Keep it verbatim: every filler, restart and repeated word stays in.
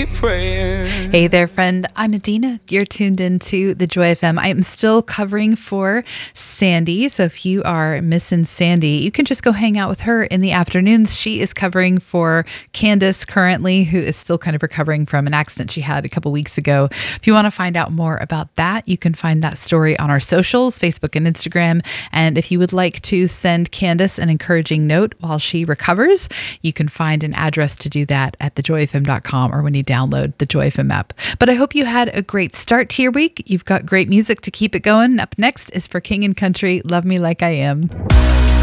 keep praying. Hey there, friend. I'm Adina. You're tuned into the Joy F M. I am still covering for Sandy. So if you are missing Sandy, you can just go hang out with her in the afternoons. She is covering for Candace currently, who is still kind of recovering from an accident she had a couple weeks ago. If you want to find out more about that, you can find that story on our socials, Facebook and Instagram. And if you would like to send Candace an encouraging note while she recovers, you can find an address to do that at the joy f m dot com or when you download the Joy F M app. But I hope you had a great start to your week. You've got great music to keep it going. Up next is for King and Country, Love Me Like I Am.